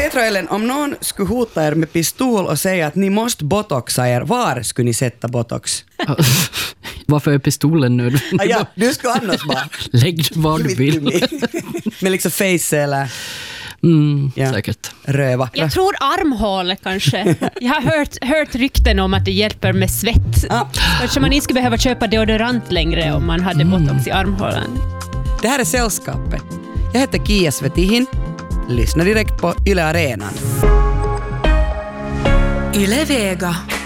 Petra och Ellen, om någon skulle hota er med pistol och säga att ni måste botoxa er, var skulle ni sätta botox? Varför är pistolen nu? Ja, du skulle annars bara... Lägg vad du vill. Med liksom face eller... Säkert. Röva. Jag tror armhål kanske. Jag har hört rykten om att det hjälper med svett. Kanske man inte skulle behöva köpa deodorant längre om man hade botox i armhålan. Det här är Sällskapet. Jag heter Kia Svetihin. Lyssna direkt på Yle Arenan. Yle Vega.